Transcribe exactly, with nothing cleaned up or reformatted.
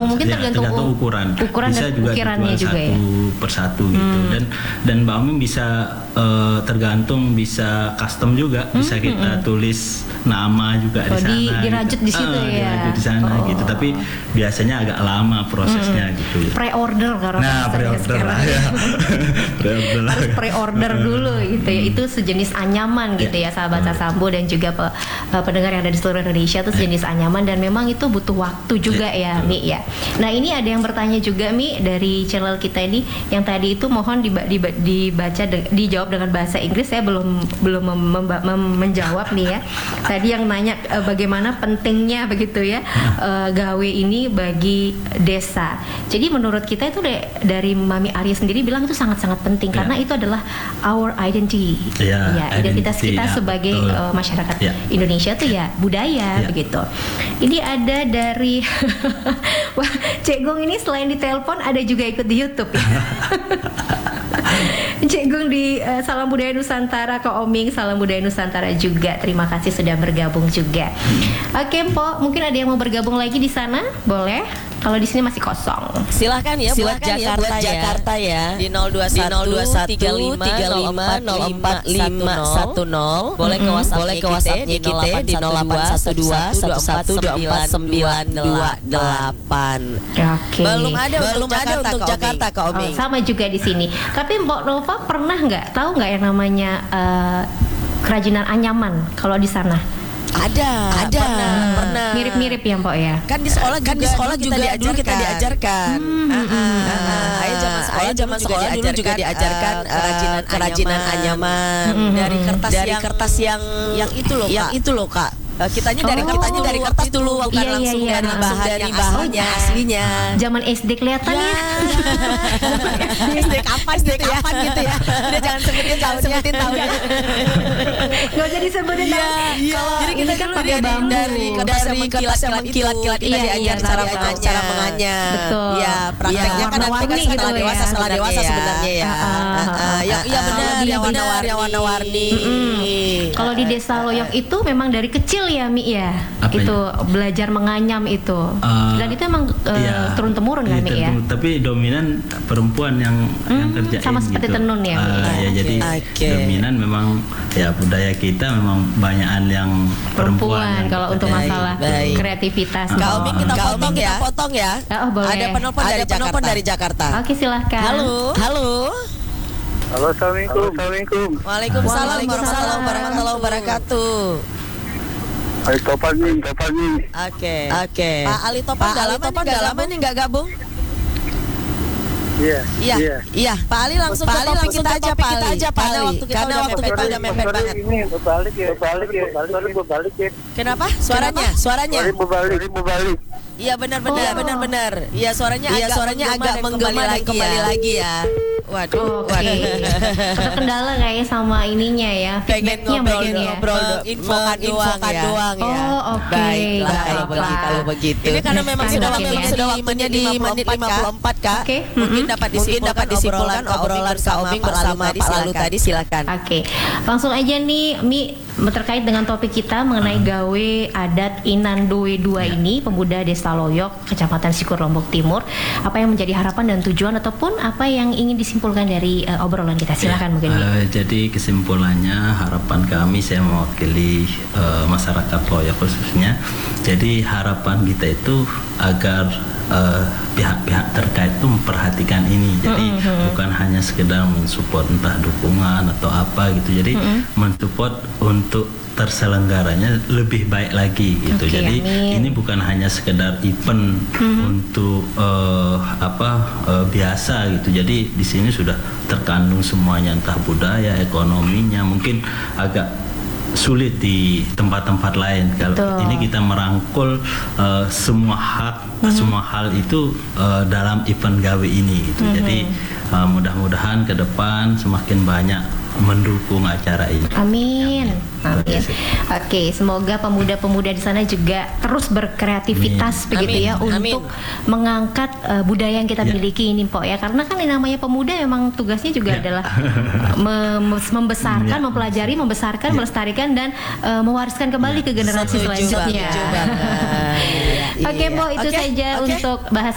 mungkin ya, tergantung, tergantung ukuran. ukuran bisa dan juga ukirannya dijual juga satu ya. persatu gitu. Hmm. Dan dan Mbak Omi bisa uh, tergantung, bisa custom juga, Hmm, bisa kita hmm. tulis nama juga Oh, di sana. di, dirajut gitu. di situ uh, ya. Dirajut di sana oh. gitu. Tapi biasanya agak lama prosesnya hmm. gitu. Pre-order karena Nah, pre-order lah ya. pre-order lah. Harus pre-order dulu gitu ya. Itu sejenis anyaman gitu ya, sahabat Sasambo dan juga pe, pendengar yang ada di seluruh Indonesia, itu sejenis anyaman dan memang itu butuh waktu juga ya, Mi ya. Nah, ini ada yang bertanya juga, Mi, dari channel kita ini yang tadi itu mohon diba, diba, dibaca de, dijawab dengan bahasa Inggris. Saya belum belum mem, mem, mem, menjawab nih ya. Tadi yang nanya uh, bagaimana pentingnya begitu ya uh, gawe ini bagi desa. Jadi menurut kita itu de, dari Mami Arya sendiri bilang itu sangat-sangat penting yeah. karena itu adalah our identity. Yeah, ya, identitas identity, kita ya, sebagai uh, masyarakat yeah. Indonesia tuh ya budaya yeah. begitu. Ini ada dari wah, Cek Gong ini selain di telepon ada juga ikut di YouTube ya. Cek Gong di uh, Salam Budaya Nusantara, Kak Oming Salam Budaya Nusantara juga. Terima kasih sudah bergabung juga. Oke, Mpok, mungkin ada yang mau bergabung lagi di sana? Boleh. Kalau di sini masih kosong. Silahkan ya, Silahkan buat ya, Jakarta, buat ya. Jakarta ya. Di nol dua satu tiga lima nol empat lima satu nol. Boleh ke WhatsApp boleh ke WhatsApp-nya kita di nol delapan satu dua satu satu dua empat sembilan dua delapan. Oke. Belum ada belum ada untuk Jakarta, Kak Oming. Oh, sama juga di sini. Tapi Mbok Nova pernah nggak tahu nggak yang namanya uh, kerajinan anyaman kalau di sana? Ada, ada, pernah, pernah. Mirip-mirip ya, Mpok ya. Kan di sekolah kan juga, di sekolah dulu juga kita dulu kita diajarkan. Hmm, uh, uh, uh, Ayah zaman sekolah, ayah zaman sekolah dulu juga diajarkan uh, kerajinan, kerajinan anyaman, anyaman. dari kertas dari yang, kertas yang yang itu loh, yang Kak. itu loh, Kak. Uh, kitanya dari oh, kertasnya dari kertas dulu, bukan iya, langsung iya, dari langsung bahan dari yang bahannya aslinya. aslinya. Zaman S D kelihatan ya. S D kapan S D gitu kapan ya? gitu ya. Udah jangan sebutin tahunnya. Sebutin tahunnya. Enggak usah disebutin tahun. Iya. Jadi kita kan pakai bambu dari kertas yang mengkilat-kilat kilat-kilat kita diajar cara menganyam. Cara menganyam. Betul. Ya, prakteknya kan nanti kan setelah dewasa, setelah dewasa sebenarnya ya. Ya, iya benar, yang warna-warni, yang warna-warni. Kalau di Desa Loyok itu memang dari kecil ya, Mi ya. Apanya? Itu belajar menganyam itu. Uh, Dan itu emang uh, iya, turun temurun kan, Mi ya. Tapi dominan perempuan yang hmm, yang kerjain sama seperti gitu. tenun ya. Uh, ya. ya jadi okay. dominan memang ya budaya kita memang banyakan yang perempuan. Perempuan kalau untuk baik, masalah baik. kreativitas. Kak Oming kita Kak potong Oming ya. kita potong ya. Oh, boleh. Ada penelpon dari, dari Jakarta. Oke, silahkan. Halo. Halo. Halo, assalamualaikum. Assalamualaikum. Waalaikumsalam warahmatullahi warahmatullahi wabarakatuh. Ali Topan nih, Topan nih. Oke. Oke. Pak Ali Topan Pak Ali Topan udah lama nih nggak gabung? Iya. Iya. Iya. Pak Ali langsung Pak ke Ali topik langsung kita ke aja topik Pak kita Ali. aja, Pak Karena Ali. waktu kita Karena udah waktu mepet kita udah mepet banget. Ini berbalik ya, berbalik ya, berbalik berbalik ya. Kenapa? Suaranya? Suaranya? Sorry, berbalik, berbalik. Iya benar-benar, Oh. benar-benar. Iya suaranya Iya, agak suaranya agak menggema menggema dan dan kembali kembali lagi ya. Waduh, Oke. Ada kendala kayaknya sama ininya ya. pengen feedbacknya ngobrol, mungkin ya. ngobrol, infokan doang, ya. doang ya. Oh, oke. Baiklah Baik, kalau begitu. Baik. Kalau begitu. Ini karena memang Nah, sudah mungkin memang ya. sudah waktunya di menit lima puluh empat Kak. Oke. Mungkin Mm-mm. dapat Mungkin disimpulkan dapat disimpulkan obrolan obrolan Kak Oming bersama Pak Lalu tadi, silakan. Oke, langsung aja nih Mi, terkait dengan topik kita mengenai gawe adat Inandowe dua ini, pemuda Desa Loyok, Kecamatan Sikur, Lombok Timur. Apa yang menjadi harapan dan tujuan ataupun apa yang ingin disimpulkan dari uh, obrolan kita? Silakan mungkin Mi. Uh, jadi kesimpulannya harapan kami, saya mewakili uh, masyarakat Loyok khususnya. Jadi harapan kita itu agar uh, pihak-pihak terkait itu memperhatikan ini. Jadi mm-hmm. bukan hanya sekedar mensupport entah dukungan atau apa gitu. Jadi mm-hmm. mensupport untuk terselenggaranya lebih baik lagi gitu. Okay, jadi amin. ini bukan hanya sekedar event mm-hmm. untuk uh, apa uh, biasa gitu. Jadi di sini sudah terkandung semuanya, entah budaya, ekonominya, mungkin agak sulit di tempat-tempat lain. Kalau Betul. ini kita merangkul uh, semua hak, mm-hmm. semua hal itu uh, dalam event gawe ini gitu. Mm-hmm. Jadi uh, mudah-mudahan ke depan semakin banyak mendukung acara ini. Amin. Amin. Oke, semoga pemuda-pemuda di sana juga terus berkreativitas Amin. begitu Amin. ya untuk Amin. mengangkat uh, budaya yang kita Ya. miliki ini, Pok ya. Karena kan yang namanya pemuda memang tugasnya juga Ya. adalah mem- membesarkan, Ya. mempelajari, membesarkan, Ya. melestarikan dan uh, mewariskan kembali Ya. ke generasi Setuju selanjutnya. banget. Oke, Iya. Pok, itu Oke, saja oke. untuk bahas